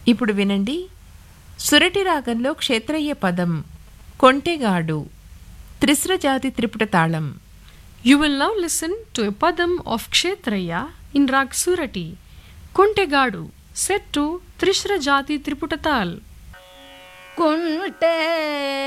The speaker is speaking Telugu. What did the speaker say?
ఇప్పుడు వినండి, సురటి రాగంలో క్షేత్రయ్య పదం కొంటెగాడు త్రిశ్ర జాతి త్రిపుట తాళం. You will now listen to a padam of Kshetraya in Rag Surati, Kontegadu, set to Trishra Jati Triputatal. కుంటే